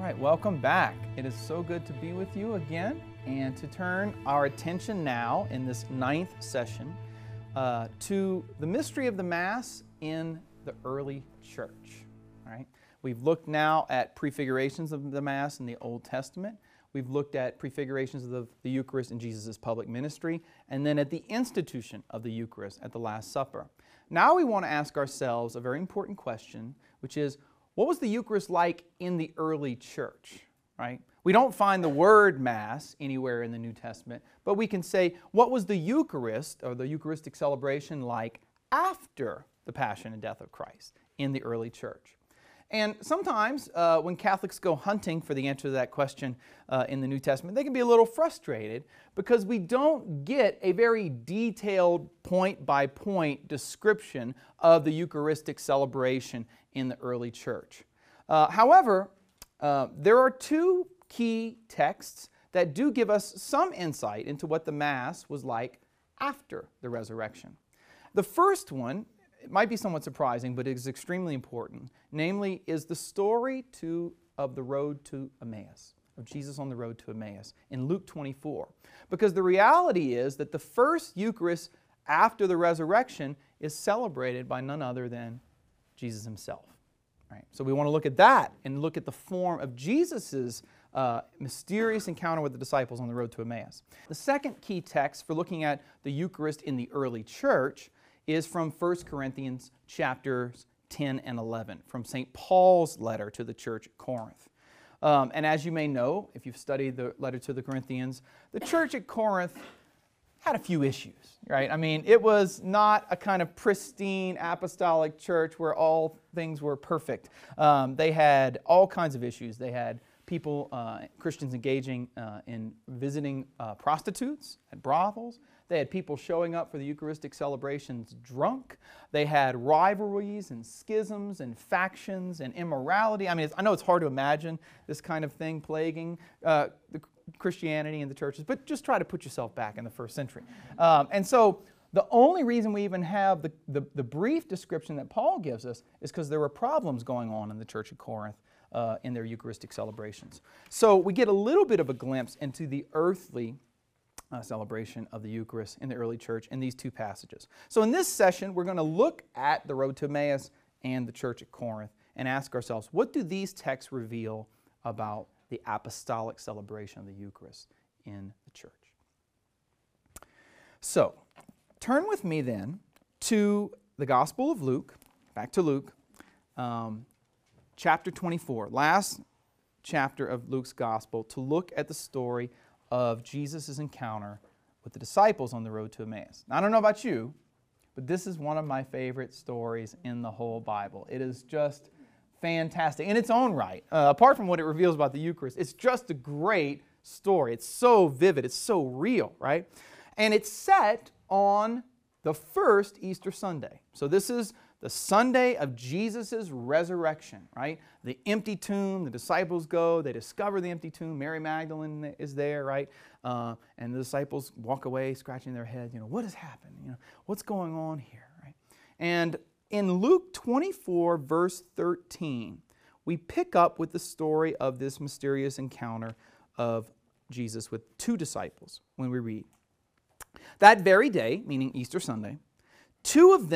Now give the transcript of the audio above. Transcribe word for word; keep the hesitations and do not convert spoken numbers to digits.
right, welcome back. It is so good to be with you again and to turn our attention now in this ninth session uh, to the mystery of the Mass in the early church. All right? We've looked now at prefigurations of the Mass in the Old Testament. We've looked at prefigurations of the, the Eucharist in Jesus' public ministry, and then at the institution of the Eucharist at the Last Supper. Now we want to ask ourselves a very important question, which is, what was the Eucharist like in the early church? Right? We don't find the word Mass anywhere in the New Testament, but we can say, what was the Eucharist, or the Eucharistic celebration, like after the Passion and death of Christ in the early church? And sometimes uh, when Catholics go hunting for the answer to that question uh, in the New Testament, they can be a little frustrated because we don't get a very detailed point-by-point description of the Eucharistic celebration in the early church. Uh, however, uh, there are two key texts that do give us some insight into what the Mass was like after the resurrection. The first one, it might be somewhat surprising, but it is extremely important. Namely, is the story to, of the road to Emmaus, of Jesus on the road to Emmaus in Luke twenty-four. Because the reality is that the first Eucharist after the resurrection is celebrated by none other than Jesus himself. Right? So we want to look at that and look at the form of Jesus' uh, mysterious encounter with the disciples on the road to Emmaus. The second key text for looking at the Eucharist in the early church is from First Corinthians chapters ten and eleven, from Saint Paul's letter to the church at Corinth. Um, and as you may know, if you've studied the letter to the Corinthians, the church at Corinth had a few issues, right? I mean, it was not a kind of pristine apostolic church where all things were perfect. Um, they had all kinds of issues. They had people, uh, Christians engaging uh, in visiting uh, prostitutes at brothels. They had people showing up for the Eucharistic celebrations drunk. They had rivalries and schisms and factions and immorality. I mean, it's, I know it's hard to imagine this kind of thing plaguing uh, the Christianity in the churches, but just try to put yourself back in the first century. Um, and so the only reason we even have the, the, the brief description that Paul gives us is because there were problems going on in the church of Corinth uh, in their Eucharistic celebrations. So we get a little bit of a glimpse into the earthly Uh, celebration of the Eucharist in the early church in these two passages. So in this session, we're going to look at the road to Emmaus and the church at Corinth and ask ourselves, what do these texts reveal about the apostolic celebration of the Eucharist in the church? So, turn with me then to the Gospel of Luke, back to Luke, um, chapter twenty-four, last chapter of Luke's Gospel, to look at the story of Jesus' encounter with the disciples on the road to Emmaus. Now, I don't know about you, but this is one of my favorite stories in the whole Bible. It is just fantastic in its own right. Uh, apart from what it reveals about the Eucharist, it's just a great story. It's so vivid, it's so real, right? And it's set on the first Easter Sunday. So this is the Sunday of Jesus' resurrection, right? The empty tomb, the disciples go, they discover the empty tomb. Mary Magdalene is there, right? Uh, and the disciples walk away scratching their heads, you know, what has happened? You know, what's going on here, right? And in Luke twenty-four, verse thirteen, we pick up with the story of this mysterious encounter of Jesus with two disciples when we read, that very day, meaning Easter Sunday, two of them